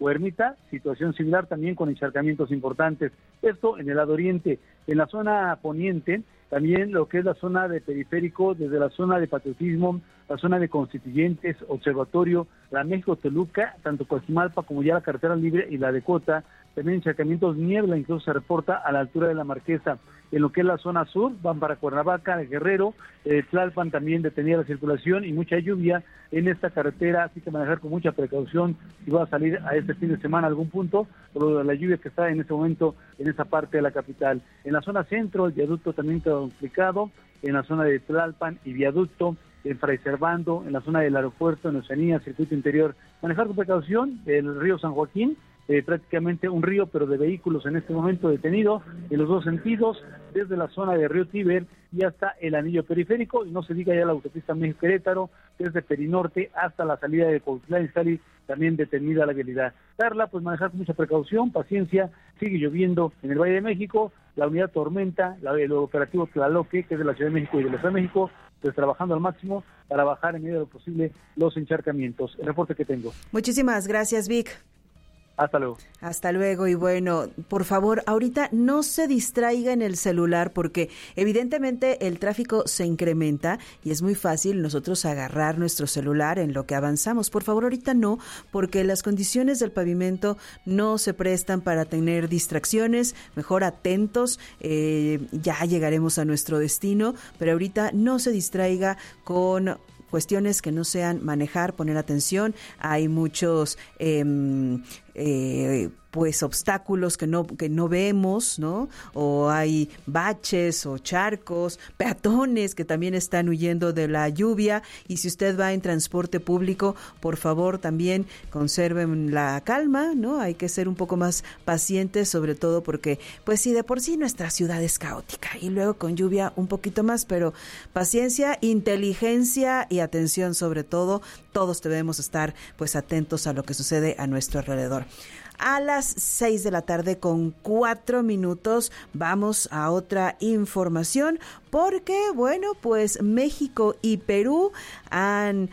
o Ermita, situación similar también con encharcamientos importantes. Esto en el lado oriente. En la zona poniente, también lo que es la zona de periférico, desde la zona de patriotismo, la zona de Constituyentes, Observatorio, la México-Toluca, tanto Coajimalpa como ya la carretera libre y la de Cota, también encharcamientos, niebla incluso se reporta a la altura de la Marquesa. En lo que es la zona sur, van para Cuernavaca, Guerrero, Tlalpan también detenida la circulación y mucha lluvia en esta carretera, así que manejar con mucha precaución si va a salir a este fin de semana a algún punto, por la lluvia que está en este momento en esa parte de la capital. En la zona centro, el viaducto también está complicado, en la zona de Tlalpan y viaducto, en Fray Servando, en la zona del aeropuerto, en Oceanía, circuito interior. Manejar con precaución, el río San Joaquín, prácticamente un río, pero de vehículos en este momento detenido en los dos sentidos, desde la zona de Río Tíber y hasta el anillo periférico, y no se diga ya la autopista México-Querétaro, desde Perinorte hasta la salida de Cuautitlán Izcalli, también detenida la vialidad. Carla, pues manejar con mucha precaución, paciencia, sigue lloviendo en el Valle de México, la unidad Tormenta, el operativo Tlaloque, que es de la Ciudad de México y de la Ciudad de México, pues trabajando al máximo para bajar en medida de lo posible los encharcamientos. El reporte que tengo. Muchísimas gracias, Vic. Hasta luego. Hasta luego. Y bueno, por favor, ahorita no se distraiga en el celular porque evidentemente el tráfico se incrementa y es muy fácil nosotros agarrar nuestro celular en lo que avanzamos. Por favor, ahorita no, porque las condiciones del pavimento no se prestan para tener distracciones. Mejor atentos, ya llegaremos a nuestro destino, pero ahorita no se distraiga con cuestiones que no sean manejar, poner atención. Hay muchos pues obstáculos que no vemos, ¿no? O hay baches o charcos, peatones que también están huyendo de la lluvia, y si usted va en transporte público, por favor también conserven la calma, ¿no? Hay que ser un poco más pacientes, sobre todo porque pues si de por sí nuestra ciudad es caótica y luego con lluvia un poquito más, pero paciencia, inteligencia y atención sobre todo. Todos debemos estar pues atentos a lo que sucede a nuestro alrededor. A las 6 de la tarde con 4 minutos vamos a otra información porque, bueno, pues México y Perú han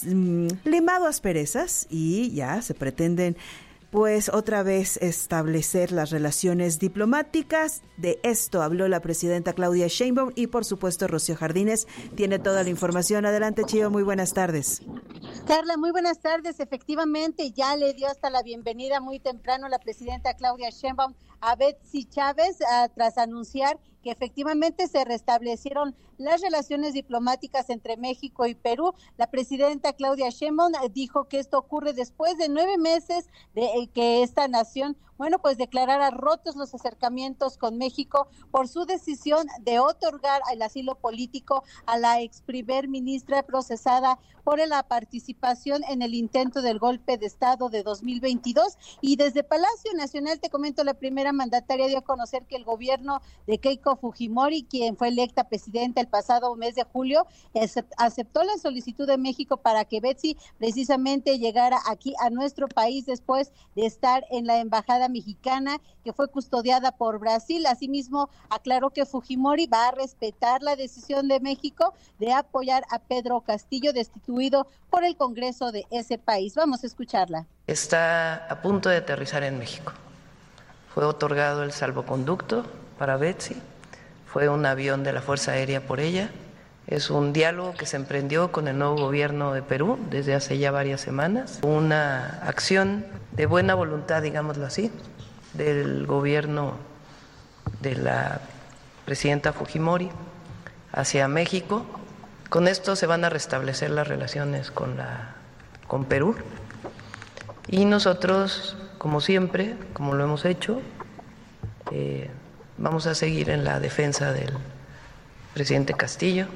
limado asperezas y ya se pretenden pues otra vez establecer las relaciones diplomáticas. De esto habló la presidenta Claudia Sheinbaum y por supuesto Rocío Jardines tiene toda la información. Adelante, Chío, muy buenas tardes. Carla, muy buenas tardes. Efectivamente, ya le dio hasta la bienvenida muy temprano la presidenta Claudia Sheinbaum a Betsy Chávez tras anunciar que efectivamente se restablecieron las relaciones diplomáticas entre México y Perú. La presidenta Claudia Sheinbaum dijo que esto ocurre después de 9 meses de que esta nación, bueno, pues declarara rotos los acercamientos con México por su decisión de otorgar el asilo político a la ex primer ministra procesada por la participación en el intento del golpe de Estado de 2022. Y desde Palacio Nacional, te comento, la primera mandataria dio a conocer que el gobierno de Keiko Fujimori, quien fue electa presidenta el pasado mes de julio, aceptó la solicitud de México para que Betsy precisamente llegara aquí a nuestro país después de estar en la embajada mexicana que fue custodiada por Brasil. Asimismo, aclaró que Fujimori va a respetar la decisión de México de apoyar a Pedro Castillo, destituido por el Congreso de ese país. Vamos a escucharla. Está a punto de aterrizar en México. Fue otorgado el salvoconducto para Betsy. Fue un avión de la Fuerza Aérea por ella. Es un diálogo que se emprendió con el nuevo gobierno de Perú desde hace ya varias semanas. Una acción de buena voluntad, digámoslo así, del gobierno de la presidenta Fujimori hacia México. Con esto se van a restablecer las relaciones con Perú. Y nosotros, como siempre, como lo hemos hecho, vamos a seguir en la defensa del presidente Castillo.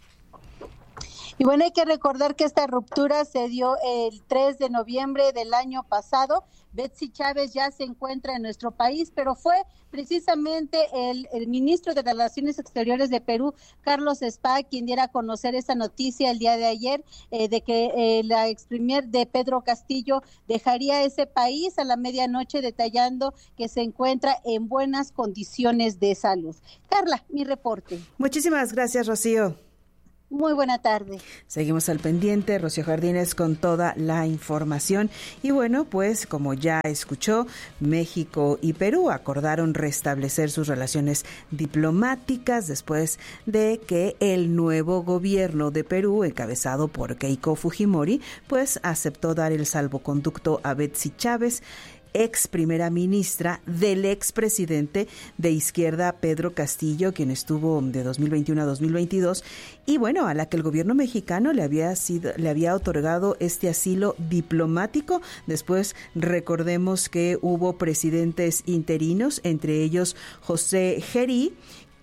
Y bueno, hay que recordar que esta ruptura se dio el 3 de noviembre del año pasado. Betsy Chávez ya se encuentra en nuestro país, pero fue precisamente el ministro de Relaciones Exteriores de Perú, Carlos Spa, quien diera a conocer esa noticia el día de ayer, de que la ex premier de Pedro Castillo dejaría ese país a la medianoche, detallando que se encuentra en buenas condiciones de salud. Carla, mi reporte. Muchísimas gracias, Rocío. Muy buena tarde. Seguimos al pendiente, Rocío Jardines con toda la información. Y bueno, pues como ya escuchó, México y Perú acordaron restablecer sus relaciones diplomáticas después de que el nuevo gobierno de Perú, encabezado por Keiko Fujimori, pues aceptó dar el salvoconducto a Betsy Chávez, ex primera ministra del expresidente de izquierda Pedro Castillo, quien estuvo de 2021 a 2022, y bueno, a la que el gobierno mexicano le había otorgado este asilo diplomático. Después recordemos que hubo presidentes interinos, entre ellos José Gerí,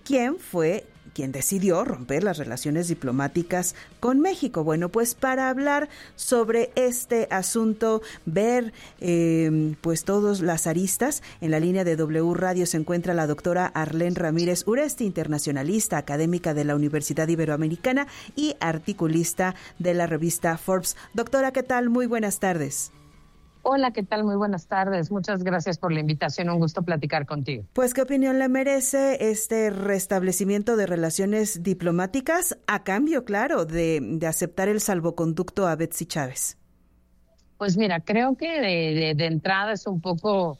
quien decidió romper las relaciones diplomáticas con México. Bueno, pues para hablar sobre este asunto, ver pues todas las aristas, en la línea de W Radio se encuentra la doctora Arlén Ramírez Uresti, internacionalista, académica de la Universidad Iberoamericana y articulista de la revista Forbes. Doctora, ¿qué tal? Muy buenas tardes. Hola, ¿qué tal? Muy buenas tardes. Muchas gracias por la invitación. Un gusto platicar contigo. Pues, ¿qué opinión le merece este restablecimiento de relaciones diplomáticas a cambio, claro, de aceptar el salvoconducto a Betsy Chávez? Pues mira, creo que de entrada es un poco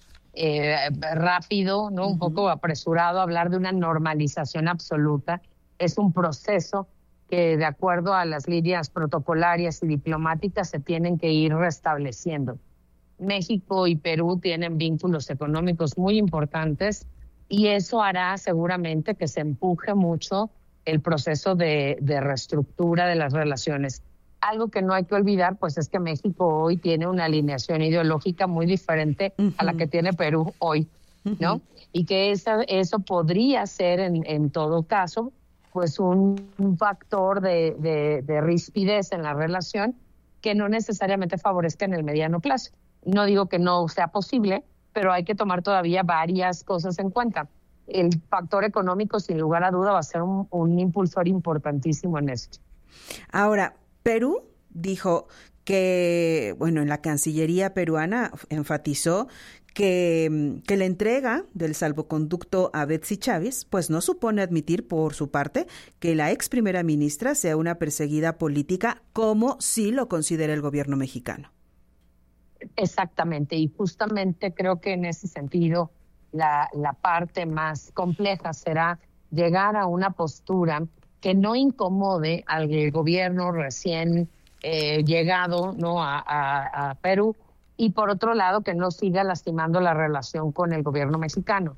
rápido, ¿no? Un poco apresurado hablar de una normalización absoluta. Es un proceso que, de acuerdo a las líneas protocolarias y diplomáticas, se tienen que ir restableciendo. México y Perú tienen vínculos económicos muy importantes y eso hará seguramente que se empuje mucho el proceso de reestructura de las relaciones. Algo que no hay que olvidar, pues, es que México hoy tiene una alineación ideológica muy diferente a la que tiene Perú hoy, ¿no? Y que eso podría ser, en todo caso, pues un factor de rispidez en la relación que no necesariamente favorezca en el mediano plazo. No digo que no sea posible, pero hay que tomar todavía varias cosas en cuenta. El factor económico, sin lugar a duda, va a ser un impulsor importantísimo en esto. Ahora, Perú dijo que, bueno, en la Cancillería peruana enfatizó que la entrega del salvoconducto a Betsy Chávez pues no supone admitir por su parte que la ex primera ministra sea una perseguida política, como sí lo considera el gobierno mexicano. Exactamente, y justamente creo que en ese sentido la parte más compleja será llegar a una postura que no incomode al gobierno recién llegado, ¿no?, a Perú, y por otro lado que no siga lastimando la relación con el gobierno mexicano.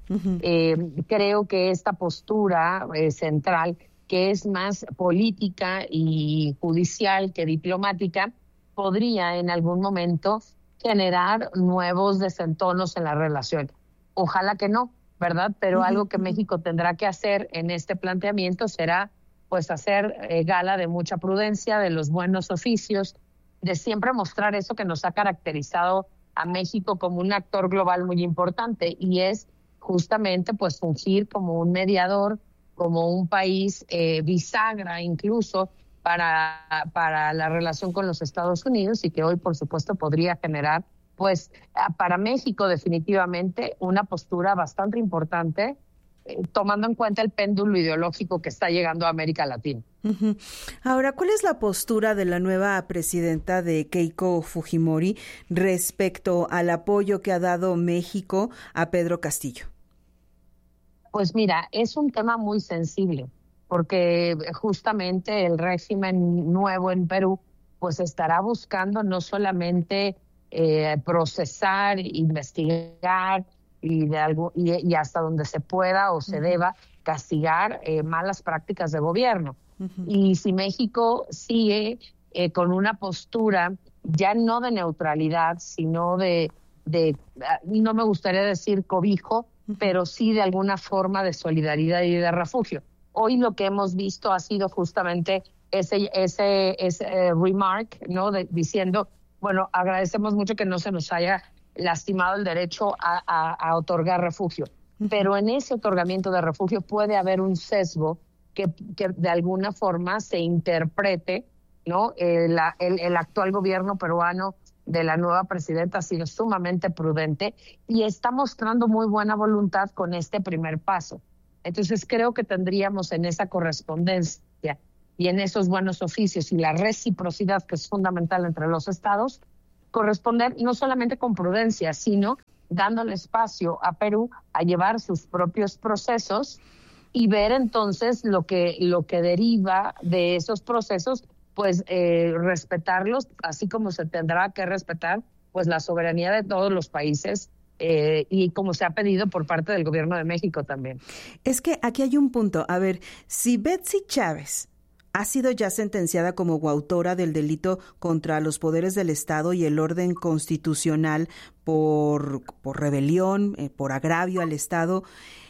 Creo que esta postura central, que es más política y judicial que diplomática, podría en algún momento generar nuevos desentonos en la relación. Ojalá que no, ¿verdad? Pero algo que México tendrá que hacer en este planteamiento será pues hacer gala de mucha prudencia, de los buenos oficios, de siempre mostrar eso que nos ha caracterizado a México como un actor global muy importante, y es justamente pues fungir como un mediador, como un país bisagra incluso para la relación con los Estados Unidos, y que hoy por supuesto podría generar pues para México definitivamente una postura bastante importante, tomando en cuenta el péndulo ideológico que está llegando a América Latina. Ahora, ¿cuál es la postura de la nueva presidenta de Keiko Fujimori respecto al apoyo que ha dado México a Pedro Castillo? Pues mira, es un tema muy sensible, porque justamente el régimen nuevo en Perú pues estará buscando no solamente procesar, investigar y hasta donde se pueda o se deba castigar malas prácticas de gobierno. Y si México sigue con una postura ya no de neutralidad, sino de no me gustaría decir cobijo, pero sí de alguna forma de solidaridad y de refugio. Hoy lo que hemos visto ha sido justamente ese remark, ¿no? Diciendo, bueno, agradecemos mucho que no se nos haya lastimado el derecho a otorgar refugio. Pero en ese otorgamiento de refugio puede haber un sesgo que de alguna forma se interprete, ¿no? El actual gobierno peruano de la nueva presidenta ha sido sumamente prudente y está mostrando muy buena voluntad con este primer paso. Entonces creo que tendríamos en esa correspondencia y en esos buenos oficios y la reciprocidad que es fundamental entre los estados, corresponder no solamente con prudencia, sino dándole espacio a Perú a llevar sus propios procesos y ver entonces lo que deriva de esos procesos, pues respetarlos, así como se tendrá que respetar pues la soberanía de todos los países y como se ha pedido por parte del gobierno de México también. Es que aquí hay un punto. A ver, si Betsy Chávez ha sido ya sentenciada como coautora del delito contra los poderes del Estado y el orden constitucional por rebelión, por agravio al Estado,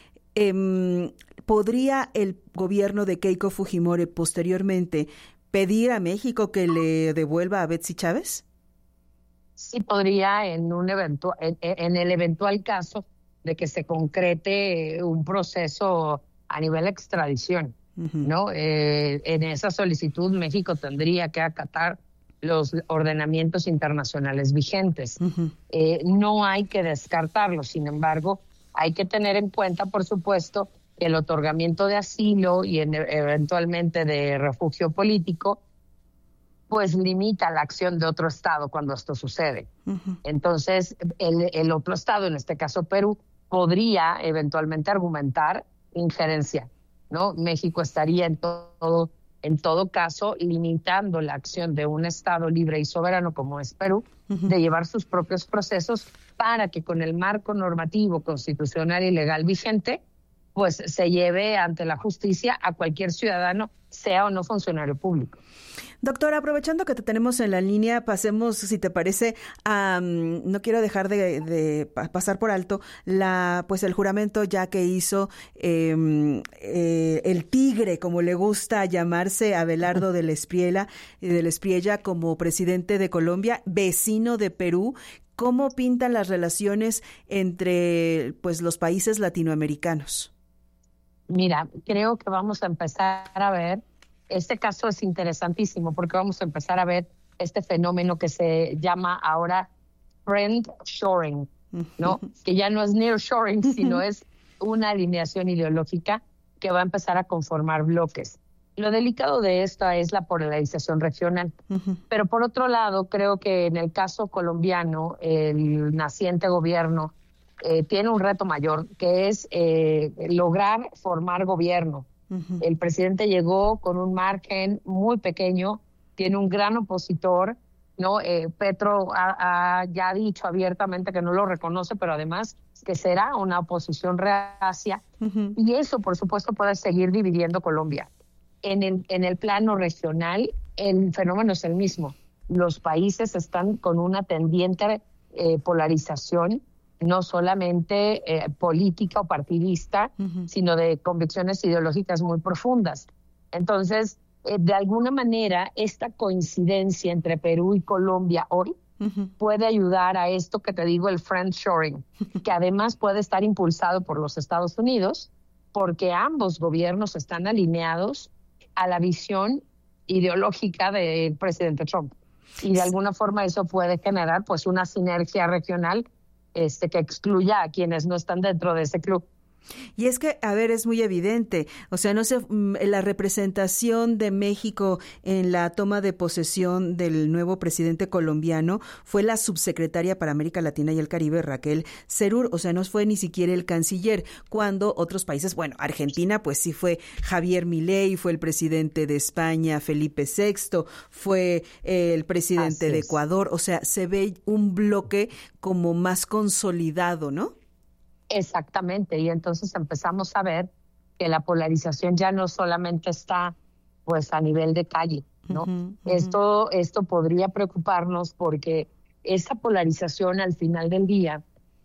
¿podría el gobierno de Keiko Fujimori posteriormente pedir a México que le devuelva a Betsy Chávez? Sí podría en el eventual caso de que se concrete un proceso a nivel de extradición. ¿No? En esa solicitud México tendría que acatar los ordenamientos internacionales vigentes. No hay que descartarlo, sin embargo, hay que tener en cuenta, por supuesto, que el otorgamiento de asilo y eventualmente de refugio político, pues limita la acción de otro Estado cuando esto sucede. Entonces, el otro Estado, en este caso Perú, podría eventualmente argumentar injerencia, ¿no? México estaría en todo caso limitando la acción de un Estado libre y soberano como es Perú, de llevar sus propios procesos para que con el marco normativo, constitucional y legal vigente, pues se lleve ante la justicia a cualquier ciudadano, sea o no funcionario público. Doctora, aprovechando que te tenemos en la línea, pasemos, si te parece, no quiero dejar de pasar por alto el juramento ya que hizo el tigre, como le gusta llamarse, Abelardo de la Espriella como presidente de Colombia, vecino de Perú. ¿Cómo pintan las relaciones entre los países latinoamericanos? Mira, creo que vamos a empezar a ver, este caso es interesantísimo porque vamos a empezar a ver este fenómeno que se llama ahora friendshoring, ¿no? Que ya no es nearshoring, sino es una alineación ideológica que va a empezar a conformar bloques. Lo delicado de esto es la polarización regional. Pero por otro lado, creo que en el caso colombiano, el naciente gobierno tiene un reto mayor, que es lograr formar gobierno. El presidente llegó con un margen muy pequeño, tiene un gran opositor, ¿no? Petro ya ha dicho abiertamente que no lo reconoce, pero además que será una oposición reacia. Y eso, por supuesto, puede seguir dividiendo Colombia. En el plano regional, el fenómeno es el mismo. Los países están con una tendiente polarización, no solamente política o partidista, sino de convicciones ideológicas muy profundas. Entonces, de alguna manera, esta coincidencia entre Perú y Colombia hoy puede ayudar a esto que te digo, el friendshoring, que además puede estar impulsado por los Estados Unidos, porque ambos gobiernos están alineados a la visión ideológica del presidente Trump. Y de alguna forma eso puede generar pues una sinergia regional que excluya a quienes no están dentro de ese club. Y es que, a ver, es muy evidente, o sea, no sé, la representación de México en la toma de posesión del nuevo presidente colombiano fue la subsecretaria para América Latina y el Caribe, Raquel Serur, o sea, no fue ni siquiera el canciller, cuando otros países, bueno, Argentina, pues sí fue Javier Milei, fue el presidente de España, Felipe VI, fue el presidente de Ecuador, o sea, se ve un bloque como más consolidado, ¿no? Exactamente, y entonces empezamos a ver que la polarización ya no solamente está pues a nivel de calle, ¿no? Esto podría preocuparnos porque esa polarización al final del día,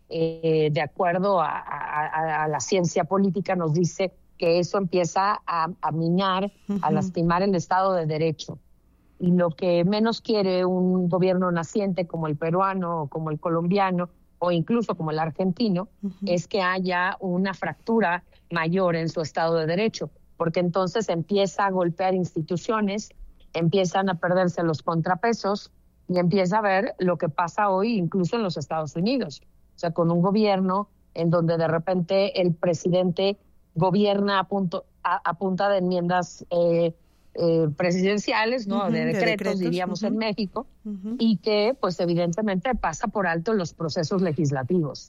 de acuerdo a la ciencia política, nos dice que eso empieza a minar, a lastimar el Estado de Derecho. Y lo que menos quiere un gobierno naciente como el peruano o como el colombiano, o incluso como el argentino, es que haya una fractura mayor en su Estado de Derecho, porque entonces empieza a golpear instituciones, empiezan a perderse los contrapesos y empieza a ver lo que pasa hoy incluso en los Estados Unidos. O sea, con un gobierno en donde de repente el presidente gobierna a punta de enmiendas presidenciales, ¿no? De decretos, diríamos en México, y que pues evidentemente pasa por alto los procesos legislativos.